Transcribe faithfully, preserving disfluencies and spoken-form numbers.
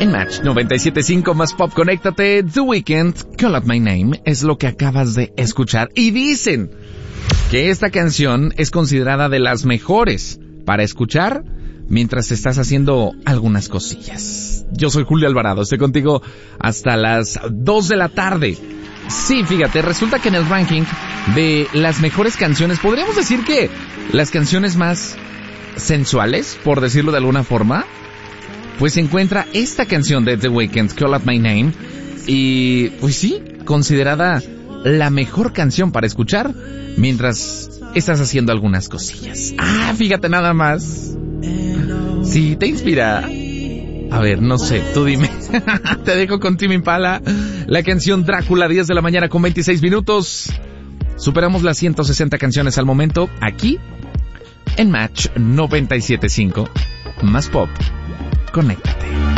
En Match noventa y siete punto cinco más pop, conéctate. The Weeknd, Call Out My Name, es lo que acabas de escuchar. Y dicen que esta canción es considerada de las mejores para escuchar mientras estás haciendo algunas cosillas. Yo soy Julio Alvarado, estoy contigo hasta las dos de la tarde. Sí, fíjate, resulta que en el ranking de las mejores canciones, podríamos decir que las canciones más sensuales, por decirlo de alguna forma, pues se encuentra esta canción de The Weeknd, Call Out My Name, y pues sí, considerada la mejor canción para escuchar mientras estás haciendo algunas cosillas. Ah, fíjate nada más. Sí, te inspira. A ver, no sé, tú dime. Te dejo con Tame Impala, la canción Drácula, diez de la mañana con veintiséis minutos. Superamos las ciento sesenta canciones al momento, aquí, en Match noventa y siete punto cinco, más pop. Conecta.